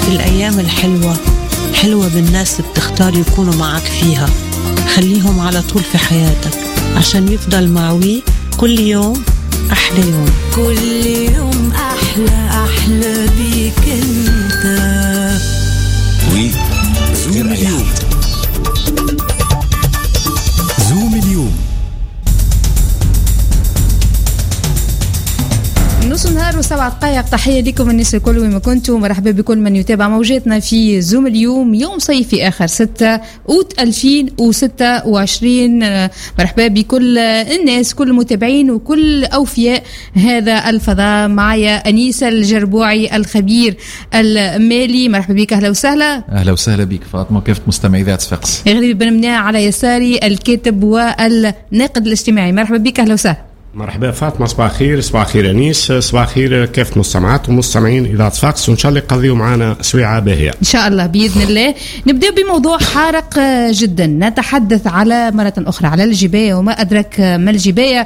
الأيام الحلوة حلوة بالناس بتختار يكونوا معك فيها. خليهم على طول في حياتك عشان يفضل معوي كل يوم أحلى يوم. كل يوم أحلى بيك انت. وي زوم اليوم. زوم اليوم. نص النهار وسبع دقائق. تحية لكم الناس الكل وين ما كنتوا. مرحبا بكل من يتابع موجاتنا في زوم اليوم، يوم صيفي آخر 6 أوت 2026. مرحبا بكل الناس، كل المتابعين وكل أوفياء هذا الفضاء. معايا أنيسة الجربوعي الخبير المالي. مرحبا بك، أهلا وسهلا. أهلا وسهلا بك فاطمة، كيف مستمعي ذات صفاقس. غريب بن مناع على يساري الكاتب والناقد الاجتماعي. مرحبا بك، أهلا وسهلا. مرحبا فاطمة، صباح خير. صباح خير أنيس، صباح خير كيف مستمعات ومستمعين إذاعة صفاقس، وإن شاء الله يقضيوا معنا سويعة باهية إن شاء الله بإذن الله. نبدأ بموضوع حارق جدا، نتحدث على مرة أخرى على الجباية وما أدرك ما الجباية.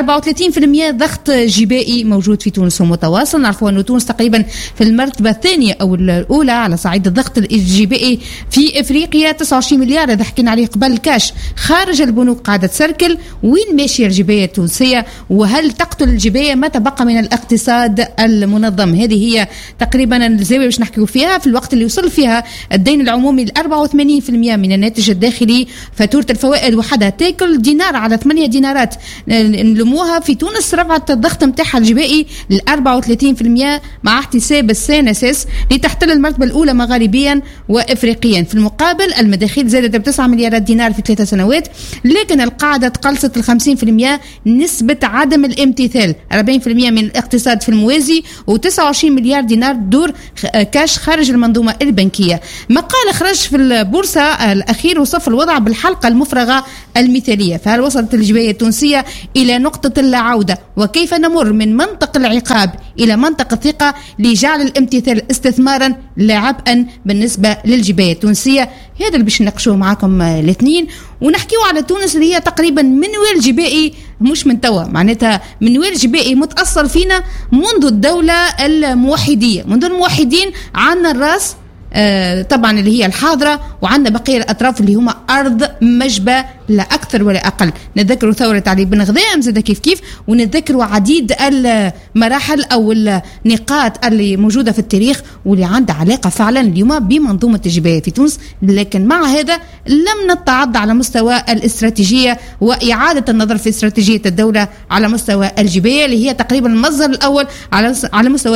34% ضغط جبائي موجود في تونس ومتواصل. نعرفوا أن تونس تقريبا في المرتبة الثانية أو الأولى على صعيد الضغط الجبائي في إفريقيا. 29 مليار إذا حكينا عليه قبل كاش خارج البنوك قاعدة تسركل. وين ماشية الجباية التونسية؟ وهل تقتل الجباية ما تبقى من الاقتصاد المنظم؟ هذه هي تقريبا الزاوية باش نحكيو فيها في الوقت اللي وصل فيها الدين العمومي ل 84% من الناتج الداخلي. فاتورة الفوائد وحدها تاكل دينار على 8 دينارات نلموها. في تونس رفعت الضغط متاعها الجبائي ل 34% مع احتساب السينسس لتحتل المرتبة الأولى مغاربيا وإفريقيا. في المقابل المداخيل زادت ب9 مليارات دينار في 3 سنوات، لكن القاعدة تقلصت ل 50%. نسبة عدم الامتثال 40% من الاقتصاد في الموازي، و29 مليار دينار دور كاش خارج المنظومة البنكية. مقال خرج في البورصة الأخير وصف الوضع بالحلقة المفرغة المثالية. فهل وصلت الجباية التونسية إلى نقطة اللا عودة؟ وكيف نمر من منطق العقاب إلى منطق الثقة لجعل الامتثال استثمارا لا عبئا بالنسبة للجباية التونسية؟ هذا اللي باش نناقشوه معكم الاثنين، ونحكيو على تونس اللي هي تقريبا منوال جبائي، مش من توا، معناتها منوال جبائي متأصل فينا منذ الدولة الموحدية. منذ الموحدين عنا الراس طبعا اللي هي الحاضرة، وعندنا بقية الأطراف اللي هما أرض مجبى لا أكثر ولا أقل. نتذكروا ثورة علي بن غذام زاد كيف، ونتذكروا عديد المراحل أو النقاط اللي موجودة في التاريخ واللي عندها علاقة فعلا اليوم بمنظومة الجباية في تونس. لكن مع هذا لم نتعدى على مستوى الاستراتيجية وإعادة النظر في استراتيجية الدولة على مستوى الجباية اللي هي تقريبا المصدر الأول على مستوى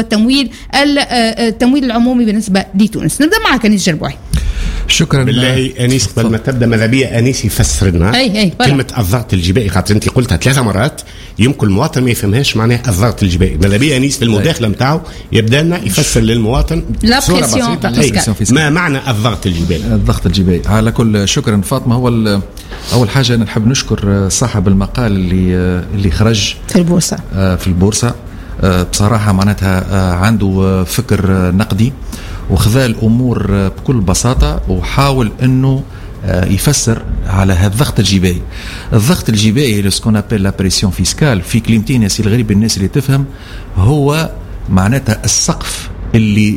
التمويل العمومي بالنسبة لتونس. نبدأ معك أنيس جربوعي. شكرا بالله. أنيس قبل ما تبدأ ماذا بيا أنيس يفسر لنا كلمة الضغط الجبائي، خاطر أنت قلتها 3 مرات يمكن المواطن ما يفهمهاش معناها الضغط الجبائي. ماذا بيا أنيس في المداخلة متاعه يبدأ لنا يفسر للمواطن بصورة بسيطة ما معنى الضغط الجبائي. الضغط الجبائي على كل. شكرا فاطمة. هو أول حاجة أنا نحب نشكر صاحب المقال اللي خرج في البورصة. بصراحة معناتها عنده فكر نقدي وخذا الأمور بكل بساطة وحاول أنه يفسر على هذا الضغط الجبائي. الضغط الجبائي لسكون أبل لا بريسيون فيسكال في كلمتين ياسي الغريب الناس اللي تفهم، هو معناتها السقف اللي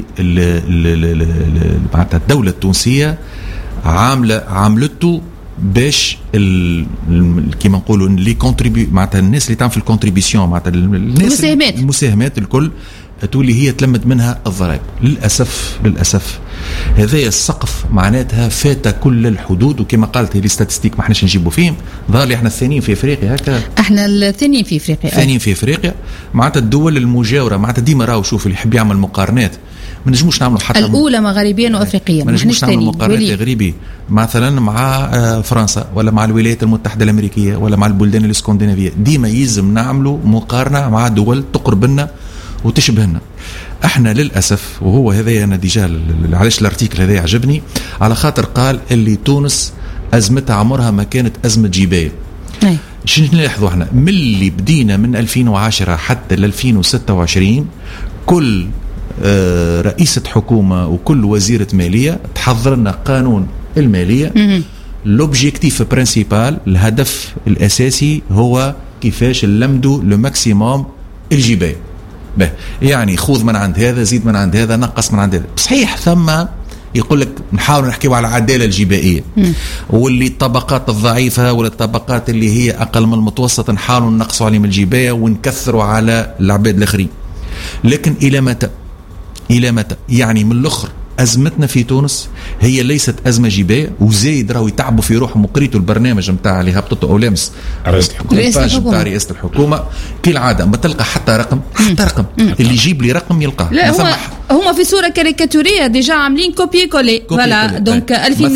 معناتها الدولة التونسية عاملته باش كيما نقولوا لي كونتريبي معناتها الناس اللي تعمل في الكونتريبيسيون معناتها الناس المساهمات الكل تولي هي تلمد منها الضرائب. للأسف هذا السقف معناتها فات كل الحدود، وكما قالت لي ستاتستيك ما احناش نجيبوا فيهم. ظهر لي احنا الثانيين في افريقيا، هكا احنا الثانيين في افريقيا معناتها الدول المجاوره. معناتها ديما راهو شوف اللي يحب يعمل مقارنات ما نجموش نعملوا حتى الاولى مغاربيا وافريقيا، ما نجموش نعملوا مقارنات يا غريبي مثلا مع فرنسا ولا مع الولايات المتحده الامريكيه ولا مع البلدان الاسكندنافيه. ديما يلزم نعملوا مقارنه مع دول تقرب لنا وتشبهنا. احنا للاسف، وهو هذا انا ديجا علاش الارتيكل هذا عجبني، على خاطر قال اللي تونس ازمتها عمرها ما كانت ازمه جبايه. شنو نلاحظوا احنا من اللي بدينا من 2010 حتى ل 2026 كل رئيسة حكومة وكل وزيرة مالية تحضر لنا قانون المالية. لوبجيكتيف برينسيبال، الهدف الأساسي هو كيفاش نلمدوا لو ماكسيموم الجباية. يعني خذ من عند هذا، زيد من عند هذا، نقص من عند هذا. صحيح ثم يقول لك نحاول نحكيو على العداله الجبائيه، واللي الطبقات الضعيفه ولا الطبقات اللي هي اقل من المتوسط نحاولوا نقصوا عليهم الجبايه ونكثروا على العباد الاخرين. لكن الى متى؟ يعني من الاخر ازمتنا في تونس هي ليست ازمه جبايه، وزايد راهو يتعبوا في روحهم. وقريتوا البرنامج نتاع اللي هبطته اولامس نتاع رئاسه الحكومه كالعاده ما تلقى حتى رقم اللي يجيب لي رقم يلقاه. لا هما في صوره كاريكاتوريه ديجا عاملين كوبي كولي فوالا. دونك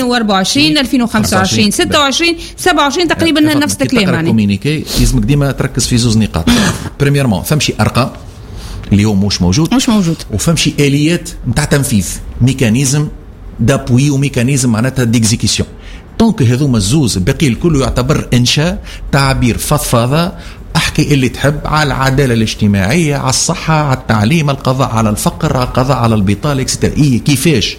2024 2025 26 27 تقريبا نفس الكلام. يعني الكومينيكي لازمك ديما تركز في زوز نقاط. بريميرمون فمشي ارقام اللي هو مش موجود، وفمشي اليات نتاع تنفيذ، ميكانيزم دابوي وميكانيزم معناتها ديكزيكيسيون. دونك هذوما الزوز الباقي الكل يعتبر انشاء تعبير فضفاضه، احكي اللي تحب على العداله الاجتماعيه، على الصحه، على التعليم، القضاء على الفقر، على القضاء على البطاله اكسترا. كيفاش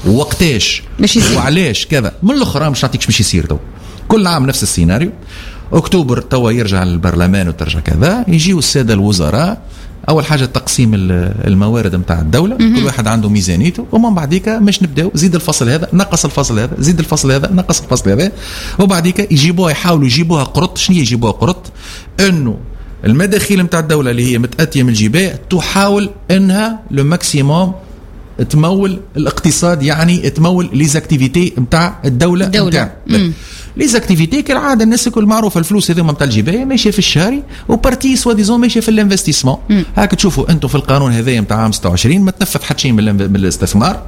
ووقتاش وعلاش كذا. من الاخرى مش نعطيكش مش يصير تو كل عام نفس السيناريو. اكتوبر توا يرجع للبرلمان وترجع كذا، يجيو الساده الوزراء اول حاجه تقسيم الموارد نتاع الدوله، كل واحد عنده ميزانيته، ومن بعديك مش نبداو زيد الفصل هذا نقص الفصل هذا، زيد الفصل هذا نقص الفصل هذا، وبعديك يجيبوها يحاولوا يجيبوها قرط. شنو يجيبوها قرط؟ انه المداخيل نتاع الدوله اللي هي متاتيه من الجبايه تحاول انها لو ماكسيموم تمول الاقتصاد، يعني تمول لي زاكتيفيتي نتاع الدوله نتاع لي زاكتيفيتي كالعاده. الناس الكل معروفه الفلوس هذوما نتاع الجبايه ماشيه في الشهري، وبارتي سوا ديزون ماشيه في الانفستيسمون. هاك تشوفوا انتم في القانون هذايا نتاع عام 26 ما تنفذ حتى شيء من الاستثمار،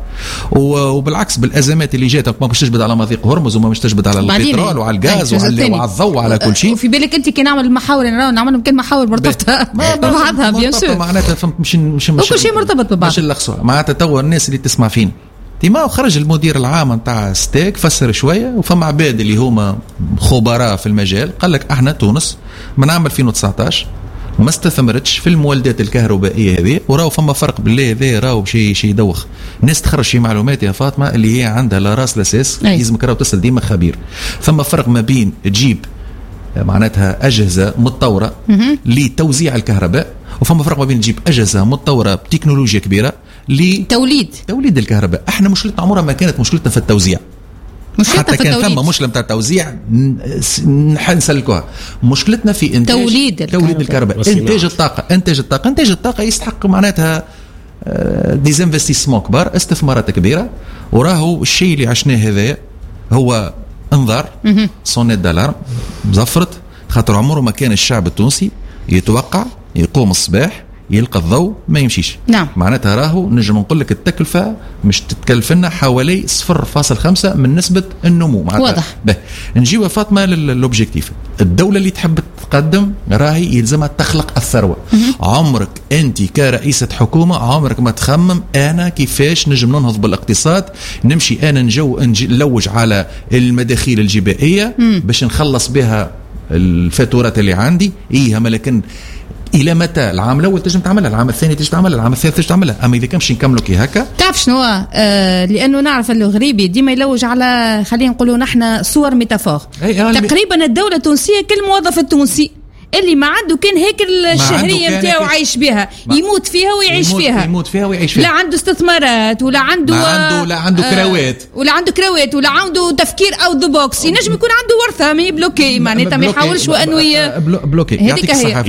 وبالعكس بالازمات اللي جاتك ما مش تجبد على مضيق هرمز وما مش تجبد على البترول وعلى الغاز وعلى الضوء وعلى كل شيء. وفي بالك انت كي نعمل المحاور نعملهم كل محاور مرتبطه ببعضها بيان سور، معناتها مش كل شيء مرتبط ببعض. مش اللخصه معناتها توا الناس اللي تسمع فينا ديما خرج المدير العام نتاع ستيك فسر شويه، وفما عباد اللي هما خبراء في المجال قال لك احنا تونس من عام 2019 ما استثمرتش في المولدات الكهربائيه هذه، وراو فما فرق بالله هذا راهو شيء يدوخ. الناس تخرج في معلومات يا فاطمه اللي هي عندها لا راس لا ساس، لازمك راهو تصل ديما خبير. ثم فرق ما بين تجيب معناتها اجهزه متطوره لتوزيع الكهرباء، وفما فرق ما بين تجيب اجهزه متطوره بتكنولوجيا كبيره لتوليد الكهرباء. احنا مشكلتنا عمرها ما كانت مشكلتنا في التوزيع، حتى كان ثم مشكله نتاع التوزيع نسلكوها. مشكلتنا في انتاج توليد الكهرباء، انتاج الطاقه يستحق معناتها ديزانفستيسمون كبار، استثمارات كبيره. وراهو الشيء اللي عشناه هذا هو انذار صونيت دالارم مزفرت، خاطر عمره ما كان الشعب التونسي يتوقع يقوم الصباح يلقى الضوء ما يمشيش. نعم. معناتها راهو نجم نقول لك التكلفه مش تتكلف لنا حوالي 0.5 من نسبه النمو. واضح. نجيو فاطمه للوبجيكتيف. الدوله اللي تحب تقدم راهي يلزمها تخلق الثروه. عمرك انت كرئيسه حكومه عمرك ما تخمم انا كيفاش نجم ننهض بالاقتصاد، نمشي انا نلوج على المداخيل الجبائيه باش نخلص بها الفاتورات اللي عندي. لكن الى متى؟ العام الاول تنجم تعملها، العام الثاني تنجم تعملها، العام الثالث تنجم تعملها، اما اذا كانش نكملوا كي هكا. تعرف شنو؟ لانه نعرف الغريبي ديما يلوج على خلينا نقولوا نحن صور ميتافور. تقريبا الدوله التونسيه كل موظف التونسي اللي ما عنده كان هيك الشهريه نتاعو عايش بها، يموت فيها ويعيش فيها. لا عنده استثمارات ولا عنده كراوات ولا عنده تفكير او ذا بوكس. ينجم يكون عنده ورثه ما بلوكي، معناتها ما يحاولش انه بلوكي. يعطيك الصحه.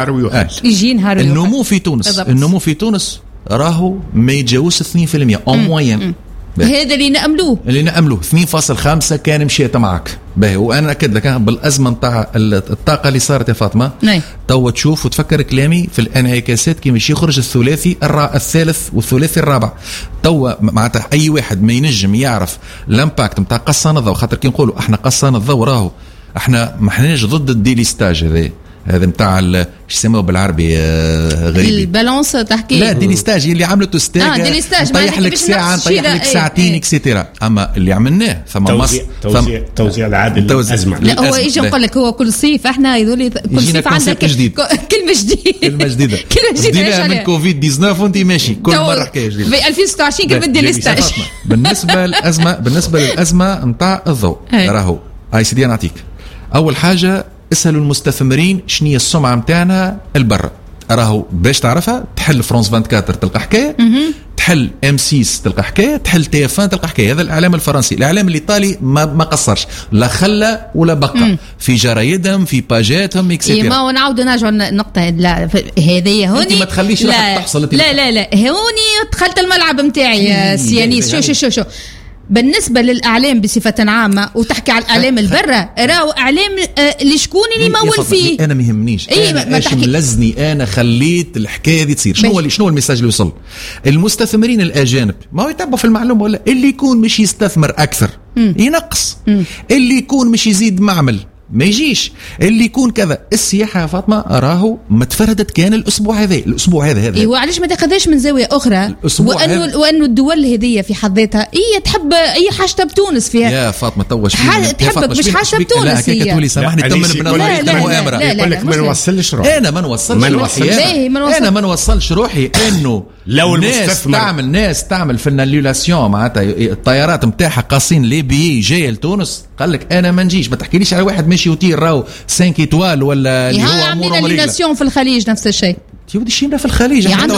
يجي نهار النمو في تونس راهو ما يتجاوز 2% اون موين. هذا اللي نأملوه 2.5 كان مشيت معك باهي. وانا اكد لك بالازمه نتاع الطاقه اللي صارت يا فاطمه تو تشوف وتفكر كلامي في الانعكاسات كي مش يخرج الثلاثي الثالث والثلاثي الرابع. تو معناتها اي واحد ما ينجم يعرف الامباكت نتاع قصان الضوء، خاطر كي نقولوا احنا قصان الضوء راهو احنا ما احناش ضد الديليستاج هذا نتاع ايش يسموه بالعربي غريب البالانس تحكي. لا ديليستاج اللي عملته ستاج نطيح لك ساعه نطيح لك ساعتين اكسيتيرا. اما اللي عملناه ثم توزيع العادل للازمه. لا هو يجي نقول لك هو كل صيف احنا يقول كل صيف عندك كلمه جديده من كوفيد 19 وانت ماشي كل مره حكايه جديده. في 2026 كلمه ديليستاج. بالنسبه للازمه نتاع الضوء راهو اي سي دي نعطيك اول حاجه اسألوا المستثمرين شنية السمعة متاعنا البرة. راهو باش تعرفها تحل فرانس 24 تلقى حكايه، تحل M6 تلقى حكايه، تحل TF1 تلقى حكايه. هذا الاعلام الفرنسي. الاعلام الايطالي ما قصرش، لا خلى ولا بقى في جرايدهم في باجاتهم اكسيتيرا. ما نعاودوا نرجعوا النقطه هذه هوني. انت ما تخليش راح تحصل. لا هوني دخلت الملعب نتاعي سيانيس. شو بالنسبه للاعلام بصفه عامه، وتحكي على الاعلام البرة، راهو اعلام لشكون اللي يمول فيه. انا ما يهمنيش، انا ايش ملزني، انا خليت الحكايه هذه تصير. شنو الميساج اللي وصل؟ المستثمرين الاجانب ما هو يتبعوا في المعلومه، ولا اللي يكون مش يستثمر اكثر ينقص، اللي يكون مش يزيد معمل ما يجيش، اللي يكون كذا. السياحه يا فاطمه راهو متفردت كان الاسبوع هذا ايوه. علاش ما تاخذهاش من زاويه اخرى؟ وانه الدول هذه في حد ذاتها هي تحب اي حاجه بتونس فيها يا فاطمه. توا تحبك مش حاجه بتونس. هي تقولي سامحني تمن المؤامره. يقول لك ما نوصلش روحي. انا ما نوصلش روحي انه لو الناس تعمل في الناليولاسيون معناتها الطيارات نتاعها قاصين لي بي جايه لتونس. قال لك انا ما نجيش. ما تحكيليش على واحد ماشي يطير راهو 5 إيطوال ولا اللي هو عاملين الناسيون في الخليج نفس الشيء. يودي شينا في الخليج عندنا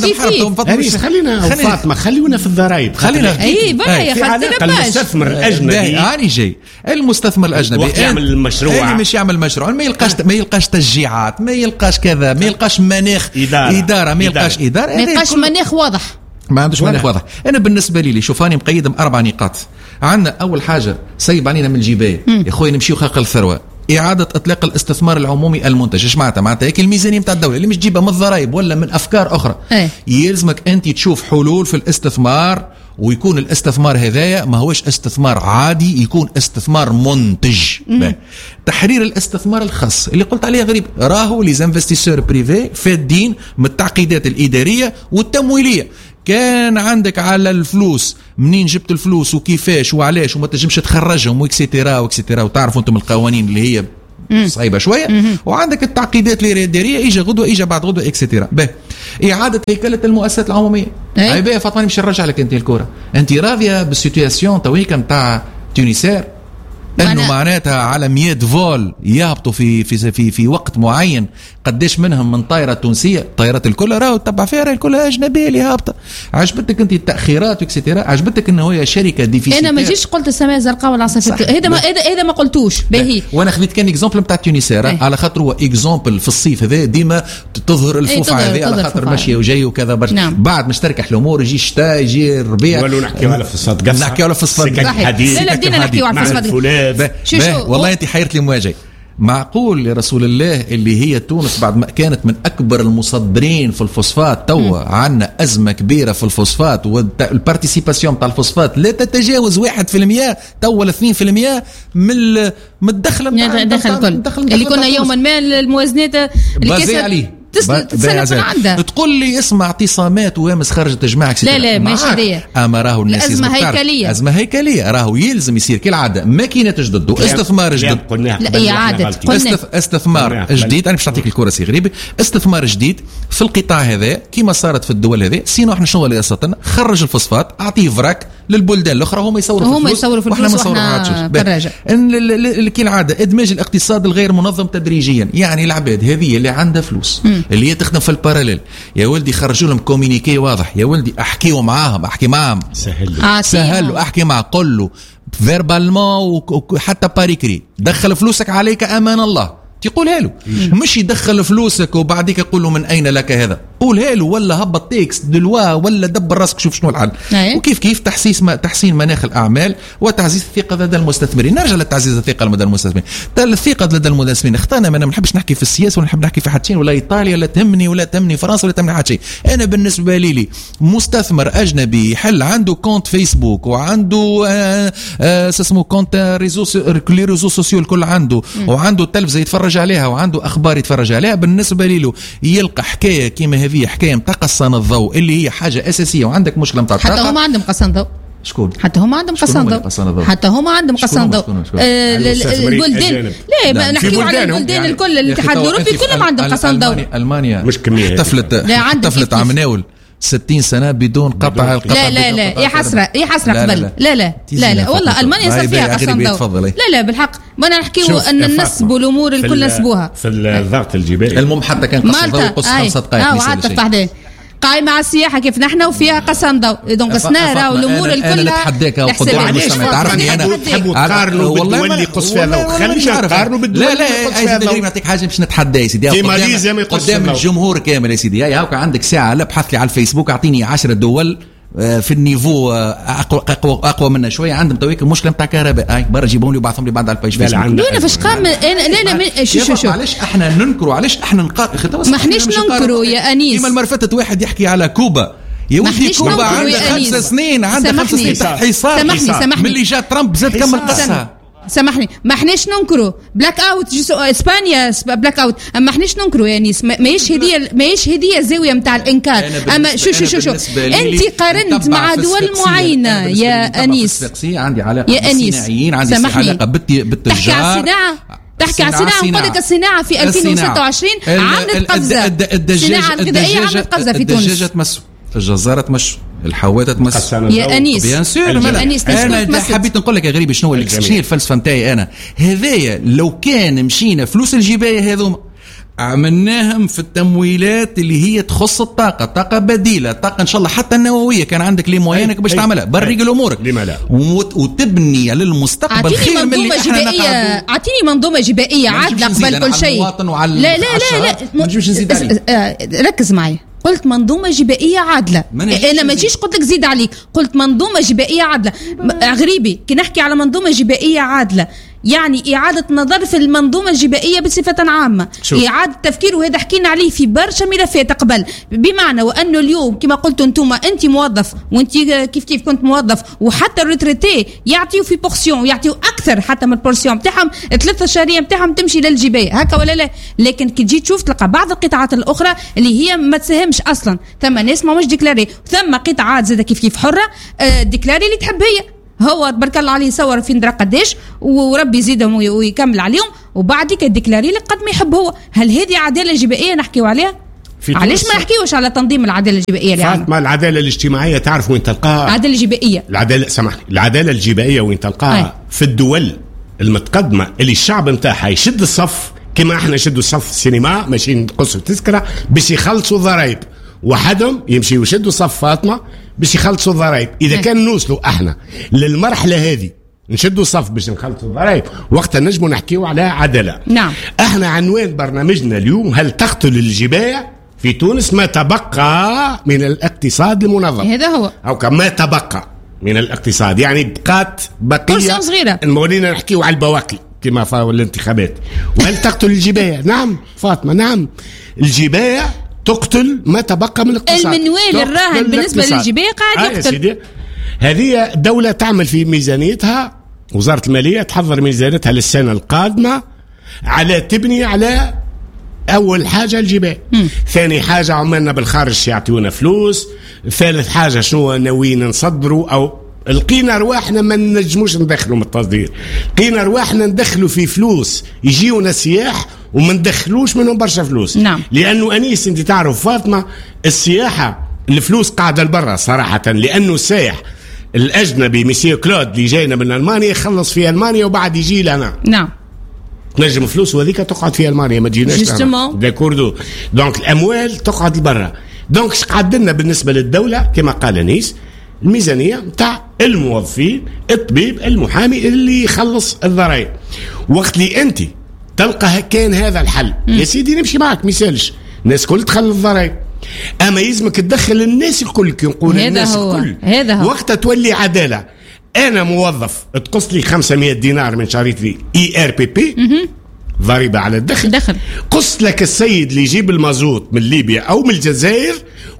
فاطمه خلينا في الضرائب. خلينا يا خاطر المستثمر الاجنبي اني جاي المستثمر الاجنبي يعمل المشروع مش يعمل مشروع، ما يلقاش تشجيعات، ما يلقاش كذا، ما يلقاش مناخ اداره، ما يلقاش اداره، ما يلقاش مناخ واضح، ما عندوش مناخ واضح. انا بالنسبه لي شوفاني مقيد 4 نقاط. عندنا اول حاجه سيب علينا من الجبايه يا خويا، نمشيو خلق الثروه، إعادة إطلاق الاستثمار العمومي المنتج. إيش معناتها هيك الميزانية متاع الدولة اللي مش تجيبها من الضرائب ولا من أفكار أخرى. يلزمك أنت تشوف حلول في الاستثمار، ويكون الاستثمار هذايا ما هوش استثمار عادي، يكون استثمار منتج. تحرير الاستثمار الخاص اللي قلت عليه غريب، راهو لي انفستيسور بريفي فادين من التعقيدات الإدارية والتمويلية. كان عندك على الفلوس منين جبت الفلوس وكيفاش وعلاش وما تنجمش تخرجهم واكسيتيرا وتعرفوا انتم القوانين اللي هي صعيبه شويه، وعندك التعقيدات الاداريه اجى غدوه اجى بعد غدوه اكسيتيرا. اعاده هيكله المؤسسات العموميه. عيبيه فاطمه مش نرجع لك انت الكره، انت راضيه بالسيتوياسيون تويكا نتاع تونسير انه معناتها على 100 فول يهبطوا في وقت معين، قديش منهم من طائره تونسيه؟ الطائرات الكل راهو تبع فيها راهي كلها اجنبيه اللي هابطه. عجبتك انت التاخيرات واكسترا؟ عجبتك انه هي شركه ديفيسيتير؟ انا ما جيش قلت السماء زرقاء والعصافير، هذا ما قلتوش باهي. وانا خذيت كان اكزامبل نتاع تونسير على خاطر هو اكزامبل في الصيف هذا ديما تظهر الفوفا هذه على خاطر ماشيه وجايه وكذا برشا. نعم. بعد مش تركح الامور، يجي الشتاء يجي الربيع ولو نحكيو على فساد قصه، نحكيو على فساد حديد، لا بدينا نحكيو على فساد. والله انت حيرت لي مواجهه. معقول يا رسول الله اللي هي تونس بعد ما كانت من أكبر المصدرين في الفوسفات توا عنا أزمة كبيرة في الفوسفات، والبارتيسيباسيون تاع الفوسفات لا تتجاوز 1% توا 2% من الدخل اللي كنا يوما ما الموازنات اللي عليه تسنى عندها. تقول لي اسمع اعتصامات وامس خرجت جماعه لا ماشي هذه اما راهو الناس أزمة هيكلية راهو يلزم يصير كالعاده ماكينات جدد واستثمار جديد. لا إعادة استثمار جديد. انا باش نعطيك الكره سي غريبي. استثمار جديد في القطاع هذا كما صارت في الدول هذه. سينو احنا شنو اللي قصتنا؟ خرج الفوسفات اعطيه فراك للبلدان الاخرى، هم يصوروا في الفلوس واحنا نصوروا كالعاده. ادماج الاقتصاد الغير منظم تدريجيا، يعني العباد هذه اللي عندها فلوس اللي هي تخدم في الباراليل، يا ولدي خرجوا لهم كومينيكي واضح، يا ولدي احكي معاهم سهل احكي معه، قل له فيربالمون وحتى باريكري دخل فلوسك عليك امان الله، تقولها له. مش يدخل فلوسك وبعديك يقول له من اين لك هذا، قولها له ولا هبط تيكس دلوا ولا دبر راسك شوف شنو الحل. وكيف تحسين مناخ الاعمال وتعزيز الثقه لدى المستثمرين. نرجع لتعزيز الثقه لدى المستثمرين. الثقه لدى المستثمرين اختارنا، ما نحبش نحكي في السياسه ولا نحب نحكي في حد شيء، ولا ايطاليا ولا تهمني فرنسا ولا تهمني حد شيء. انا بالنسبه لي مستثمر اجنبي يحل عنده كونت فيسبوك وعنده اسمه كونت ريزو سوسيو الكل عنده، وعنده تلفزه يتفرج عليها وعنده اخبار يتفرج عليها، بالنسبه له يلقى حكايه كيما هذه حكايه نتاع قصان الضوء اللي هي حاجه اساسيه، وعندك مشكله نتاع حتى هم عندهم قصان ضوء. شكون؟ حتى هم عندهم قصان ضوء. حتى هم عندهم قصان ضوء. البلدان لا نحكيو على البلدان الكل، الاتحاد الاوروبي كلهم عندهم قصان ضوء. المانيا مش كميه احتفلت عم ناول 60 سنة بدون قطع لا لا لا يا حسرة يا حسرة قبل لا لا لا لا والله ألمانيا صار فيها قسم ضوء لا لا بالحق ما أنا نحكيو أن النسب والأمور الكل نسبوها في الضغط الجبائي. المهم حتى كان قسم ضوء قص 5 دقائق وعاد تفتح ليه قائمة على السياحة كيف نحن وفيها قسم ضوء دونك سنارة والأمور الكل أنا نتحداك قدام المجتمع تعرفني أنا تحبوا تقارنوا بالدول اللي قص فيها ضوء خلينا نقارنوا بالدول لا لا نعطيك حاجة باش نتحدى يا سيدي قدام الجمهور كامل يا سيدي هاكا عندك ساعة لا ابحث لي على الفيسبوك أعطيني 10 دول في النيفو اقوى منا شويه عندهم تويك المشكله نتاع كهرباء هاي برا جيبهم لي وبعثهم لي بعد على البيج فيسبوك لا فاش قام لا شو علاش احنا ننكروا علاش احنا نقاطع ما احناش ننكروا يا انيس كيما المره فاتت واحد يحكي على كوبا يا ودي كوبا عندها 5 سنين عندها 5 سنين تحت حصار سامحني ملي جاء ترامب زاد كمل قصها سامحني ما احناش ننكروا بلاك اوت اسبانيا بلاك اوت اما احناش ننكروا يا نيس ماهيش هديه الزاويه نتاع الانكار اما شو انت قارنت مع دول معينه يا انيس عندي علاقه بالصناعيين عندي علاقه بالتجار تحكي على الصناعه نقول لك الصناعه في 2026 عملت قفزه الصناعه الغذائيه عملت قفزه في تونس الدجاجه تمسوا الجزاره تمشوا الحواتة تمس يا أنيس بيان سور أنا حبيت نقول لك يا غريب شنو الفلسفة نتاعي أنا هذايا لو كان مشينا فلوس الجباية هذوما عملناهم في التمويلات اللي هي تخص طاقة بديلة طاقة إن شاء الله حتى النووية كان عندك لي موينك باش تعملها بريق الأمورك وتبني للمستقبل خير من اللي احنا نقعدوا. أعطيني منظومة جبائية عادلة قبل كل شيء لا ركز معي قلت منظومة جبائية عادلة أنا ما جيش قلت لك زيد عليك قلت منظومة جبائية عادلة غريبي كي نحكي على منظومة جبائية عادلة يعني إعادة نظر في المنظومة الجبائية بصفة عامة إعادة تفكير وهذا حكينا عليه في برشا ملفات قبل بمعنى وأنه اليوم كما قلتوا أنتم أنت موظف وأنت كيف كنت موظف وحتى الريتريتي يعطيوا في بورسيون يعطيوا أكثر حتى من البورسيون بتاعهم 3 شهرية بتاعهم تمشي للجباية هكا ولا لا لكن كي تجي تشوف تلقى بعض القطاعات الأخرى اللي هي ما تساهمش أصلا ثم ناس ما مش ديكلاري ثم قطاعات زادة كيف حرة ديكلاري اللي تحب هي هو تبارك الله عليه يصور في ندرا قداش وربي يزيدهم ويكمل عليهم وبعدك الديكلاري لك قد ما يحب هو هل هذه عداله جبائيه نحكيو عليها علاش ما نحكيوش على تنظيم العداله الجبائيه فاطمه العداله الاجتماعيه تعرف وين تلقاها العداله الجبائيه العداله الجبائيه وين تلقاها في الدول المتقدمه اللي الشعب نتاعها يشد الصف كما احنا نشدوا الصف السينما ماشي نقصوا التذكره باش يخلصوا ضرائب وحدهم يمشي ويشدوا صف فاطمه باش يخلصوا الضرائب اذا كان نوصلوا احنا للمرحله هذه نشدوا صف باش نخلصوا الضرائب وقتها نجموا نحكيوا على عداله نعم احنا عنوان برنامجنا اليوم هل تقتل الجباية في تونس ما تبقى من الاقتصاد المنظم هذا هو او كما تبقى من الاقتصاد يعني بقات بقيه صغيره المولينا نحكيوا على البواكي كما فاول الانتخابات وهل تقتل الجباية نعم فاطمه نعم الجباية تقتل ما تبقى من الاقتصاد المنوال الراهن بالنسبة للجباية قاعد يقتل هذه دولة تعمل في ميزانيتها وزارة المالية تحضر ميزانيتها للسنة القادمة على تبني على أول حاجة الجباية ثاني حاجة عمالنا بالخارج يعطيونا فلوس ثالث حاجة شنو ناويين نصدروا أو لقينا رواحنا ما نجموش ندخلوا من التصدير لقينا رواحنا ندخلوا في فلوس يجيونا سياح وما ندخلوش منهم برشا فلوس نعم. لأنه أنيس أنت تعرف فاطمة السياحة الفلوس قاعدة لبرا صراحة لأنه السائح الأجنبي مسيو كلود اللي جاينا من ألمانيا يخلص في ألمانيا وبعد يجي لنا نعم تنجم فلوس وذيك تقعد في ألمانيا ما تجيناش داكوردو دونك الأموال تقعد لبرا دونك قعد لنا بالنسبة للدولة كما قال أنيس الميزانية متاع الموظفين الطبيب المحامي اللي يخلص الضرائب وقت اللي أنت تلقى كان هذا الحل يا سيدي نمشي معك ميسالش الناس كل تخلي الضرائب اما يلزمك تدخل الناس الكل كي نقول الناس الكل هذا هو وقتها تولي عداله انا موظف تقص لي 500 دينار من شريطي ERPP ضريبه على الدخل قص لك السيد اللي يجيب المازوت من ليبيا او من الجزائر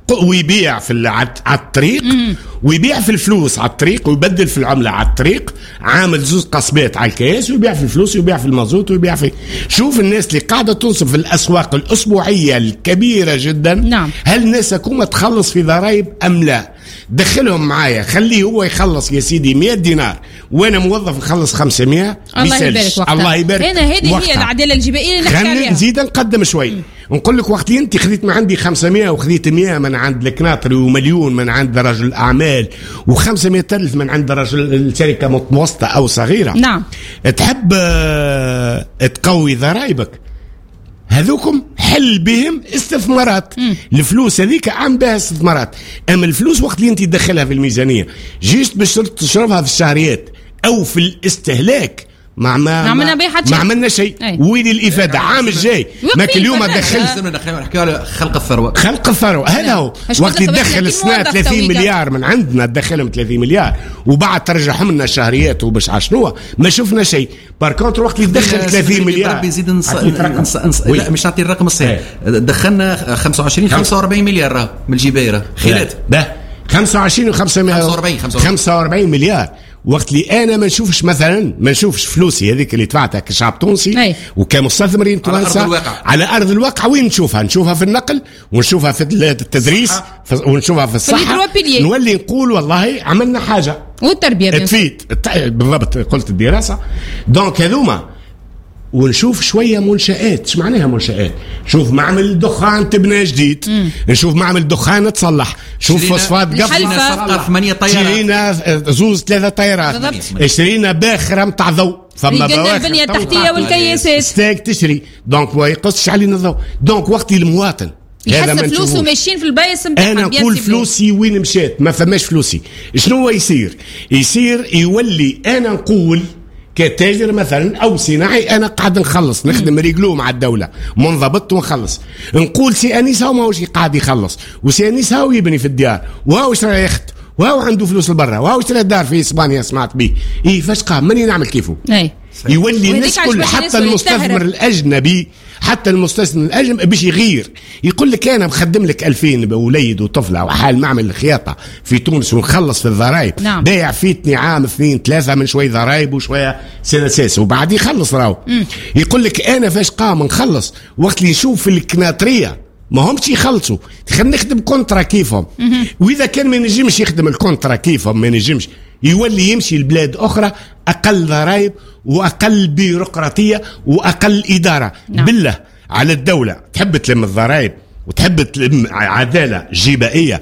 ويبيع في على الطريق ويبيع في الفلوس على الطريق ويبدل في العملة على الطريق عامل زوز قصبات على الكياس ويبيع في الفلوس ويبيع في المازوت ويبيع في شوف الناس اللي قاعدة تنصب في الأسواق الأسبوعية الكبيرة جدا نعم. هل الناس كوما تخلص في ضرائب أم لا دخلهم معايا، خليه هو يخلص يا سيدي 100 دينار وانا موظف نخلص 500. الله يبارك وقتها. الله يبارك. هنا هذه هي العداله الجبائيه اللي نحكي عليها. نزيد نقدم شوي ونقول لك وقت انت خذيت من عندي 500 وخذيت 100 من عند الكناطري ومليون من عند رجل الاعمال و500,000 من عند رجل الشركه متوسطه او صغيره. نعم. تحب تقوي ضرائبك، هذوكم حل بهم استثمارات. الفلوس هذيك عم بها استثمارات. اما الفلوس وقت اللي انت تدخلها في الميزانيه جيت باش تصرفها في الشهريات او في الاستهلاك ما عملنا شيء. وين الافاده عام الجاي؟ ما اليوم دخلت نحكي على خلق الثروه. خلق الثروه هذا هو. وقت يدخل السنه 30 مليار من عندنا تدخلهم 30 مليار وبعد ترجعهم لنا شهريات وباش عشنوه ما شفنا شيء. باركونتر وقت يدخل 30 مليار ربي يزيد لا مش نعطي الرقم الصحيح. دخلنا 45 مليار من الجبايره خيرات 25 45 مليار. وقت اللي انا ما نشوفش فلوسي هذيك اللي دفعتها كشعب تونسي وكمستثمرين تونسا على ارض الواقع. وين نشوفها في النقل ونشوفها في التدريس ونشوفها في الصحه. نولي نقول والله عملنا حاجه. والتربيه تفيد بالضبط قلت الدراسه. دونك هذوما ونشوف شويه منشآت. ايش معناها منشآت؟ نشوف معمل دخان تبنى جديد، نشوف معمل دخان تصلح، شوف فوسفات قفل 8 طيارات، شرينا زوز 3 طيارات، اشترينا باخره متاع ضوء، ثم البنيه التحتيه والكياسات ستاك تشري. دونك ما يقصش علينا الضوء. دونك وقت المواطن يحس فلوسه ماشيين في البايس نتاعها. انا نقول فلوسي وين مشات؟ ما فماش فلوسي. شنو يصير يولي انا نقول كتاجر مثلا او صناعي انا قاعد نخلص نخدم ريجلو مع الدوله منضبط ونخلص. نقول سي انيس هاو ماهوش قاعد يخلص وسي انيس هاو يبني في الديار وهاو شرا يخت وهاو عنده فلوس لبرا وهاو شرا دار في اسبانيا سمعت به. فاش قام ماني نعمل كيفه. يولي الناس كل حتى المستثمر الاجنبي باش يغير يقول لك انا مخدم لك 2000 بوليد وطفله وحال معمل الخياطه في تونس ونخلص في الضرائب. نعم. بايع فيتني عام 2 3 من شوي ضرائب وشويه سنساس وبعد يخلص راهو. يقول لك انا فاش قام نخلص وقت اللي نشوف في الكناطريه ما همش يخلصوا خلينا نخدم كونترا كيفهم. واذا كان ما ينجمش يخدم الكونترا كيفهم ما ينجمش يولي يمشي لبلاد اخرى اقل ضرائب واقل بيروقراطيه واقل اداره. نعم. بالله على الدوله تحب تلم الضرائب وتحب تلم عداله جبائيه